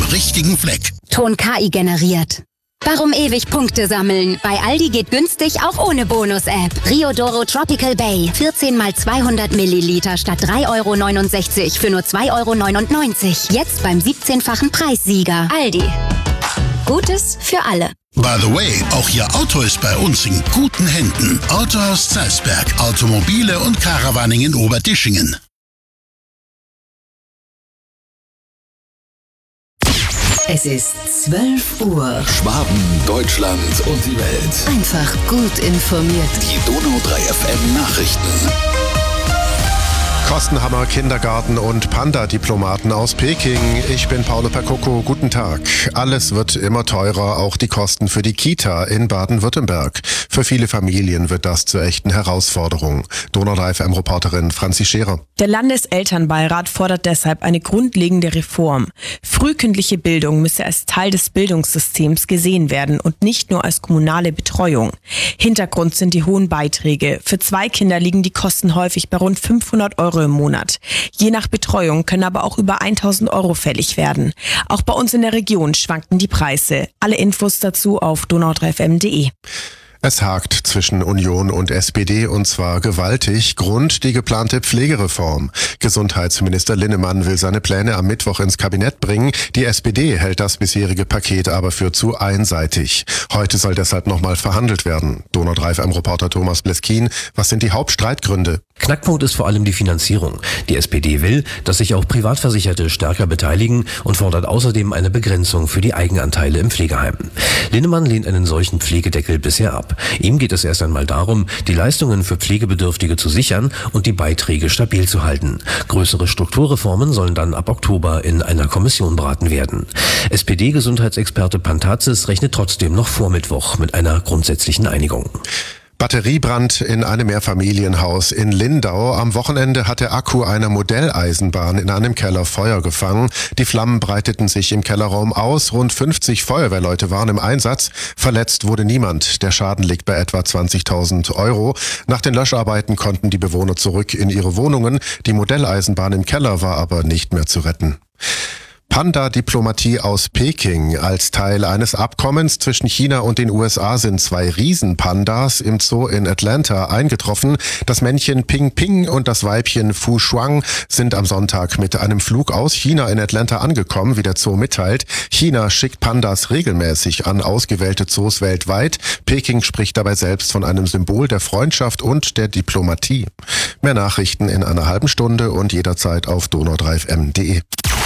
richtigen Fleck. Ton KI generiert. Warum ewig Punkte sammeln? Bei Aldi geht günstig auch ohne Bonus-App. Riodoro Tropical Bay. 14 mal 200 Milliliter statt 3,69 € für nur 2,99 €. Jetzt beim 17-fachen Preissieger. Aldi. Gutes für alle. By the way, auch Ihr Auto ist bei uns in guten Händen. Autohaus Zeisberg. Automobile und Caravaning in Oberdischingen. Es ist 12 Uhr. Schwaben, Deutschland und die Welt. Einfach gut informiert. Die Donau 3 FM Nachrichten. Kostenhammer, Kindergarten und Panda-Diplomaten aus Peking. Ich bin Paolo Percoco. Guten Tag. Alles wird immer teurer, auch die Kosten für die Kita in Baden-Württemberg. Für viele Familien wird das zur echten Herausforderung. Donau 3 FM-Reporterin Franzi Scherer. Der Landeselternbeirat fordert deshalb eine grundlegende Reform. Frühkindliche Bildung müsse als Teil des Bildungssystems gesehen werden und nicht nur als kommunale Betreuung. Hintergrund sind die hohen Beiträge. Für 2 Kinder liegen die Kosten häufig bei rund 500 € im Monat. Je nach Betreuung können aber auch über 1.000 € fällig werden. Auch bei uns in der Region schwanken die Preise. Alle Infos dazu auf donau3fm.de. Es hakt zwischen Union und SPD und zwar gewaltig. Grund die geplante Pflegereform. Gesundheitsminister Linnemann will seine Pläne am Mittwoch ins Kabinett bringen. Die SPD hält das bisherige Paket aber für zu einseitig. Heute soll deshalb nochmal verhandelt werden. Donau 3 FM-Reporter Thomas Bleskin. Was sind die Hauptstreitgründe? Knackpunkt ist vor allem die Finanzierung. Die SPD will, dass sich auch Privatversicherte stärker beteiligen und fordert außerdem eine Begrenzung für die Eigenanteile im Pflegeheim. Linnemann lehnt einen solchen Pflegedeckel bisher ab. Ihm geht es erst einmal darum, die Leistungen für Pflegebedürftige zu sichern und die Beiträge stabil zu halten. Größere Strukturreformen sollen dann ab Oktober in einer Kommission beraten werden. SPD-Gesundheitsexperte Pantazis rechnet trotzdem noch vor Mittwoch mit einer grundsätzlichen Einigung. Batteriebrand in einem Mehrfamilienhaus in Lindau. Am Wochenende hat der Akku einer Modelleisenbahn in einem Keller Feuer gefangen. Die Flammen breiteten sich im Kellerraum aus. Rund 50 Feuerwehrleute waren im Einsatz. Verletzt wurde niemand. Der Schaden liegt bei etwa 20.000 €. Nach den Löscharbeiten konnten die Bewohner zurück in ihre Wohnungen. Die Modelleisenbahn im Keller war aber nicht mehr zu retten. Panda-Diplomatie aus Peking. Als Teil eines Abkommens zwischen China und den USA sind 2 Riesenpandas im Zoo in Atlanta eingetroffen. Das Männchen Ping Ping und das Weibchen Fu Shuang sind am Sonntag mit einem Flug aus China in Atlanta angekommen, wie der Zoo mitteilt. China schickt Pandas regelmäßig an ausgewählte Zoos weltweit. Peking spricht dabei selbst von einem Symbol der Freundschaft und der Diplomatie. Mehr Nachrichten in einer halben Stunde und jederzeit auf donau3fm.de.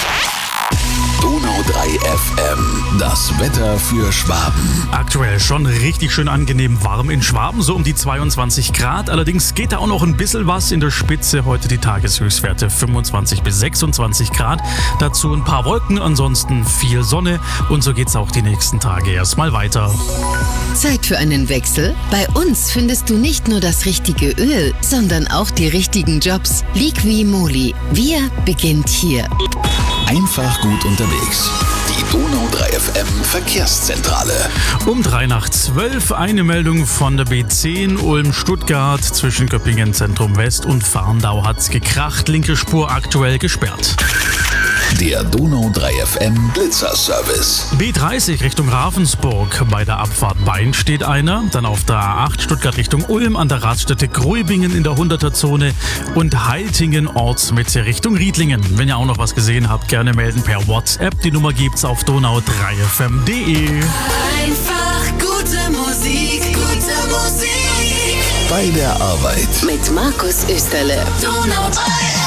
Donau 3 FM, das Wetter für Schwaben. Aktuell schon richtig schön angenehm warm in Schwaben, so um die 22 Grad. Allerdings geht da auch noch ein bisschen was in der Spitze. Heute die Tageshöchstwerte 25 bis 26 Grad. Dazu ein paar Wolken, ansonsten viel Sonne. Und so geht's auch die nächsten Tage erstmal weiter. Zeit für einen Wechsel? Bei uns findest du nicht nur das richtige Öl, sondern auch die richtigen Jobs. Liqui-Moly. Wir beginnt hier. Einfach gut unterwegs. Die Donau 3 FM Verkehrszentrale. Um 3:12 eine Meldung von der B10 Ulm-Stuttgart. Zwischen Göppingen Zentrum West und Farndau hat's gekracht. Linke Spur aktuell gesperrt. Der Donau 3 FM Blitzerservice. B30 Richtung Ravensburg. Bei der Abfahrt Bain steht einer. Dann auf der A8 Stuttgart Richtung Ulm an der Raststätte Gruibingen in der 100er-Zone. Und Heiltingen Ortsmitte Richtung Riedlingen. Wenn ihr auch noch was gesehen habt, gerne melden per WhatsApp. Die Nummer gibt's auf donau3fm.de. Einfach gute Musik, gute Musik. Bei der Arbeit. Mit Markus Österle. Donau 3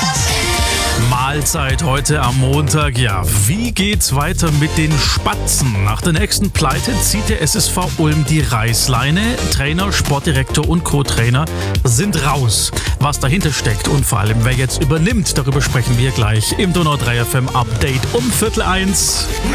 Mahlzeit heute am Montag. Ja, wie geht's weiter mit den Spatzen? Nach der nächsten Pleite zieht der SSV Ulm die Reißleine. Trainer, Sportdirektor und Co-Trainer sind raus. Was dahinter steckt und vor allem wer jetzt übernimmt, darüber sprechen wir gleich im Donau 3 FM Update um 12:45.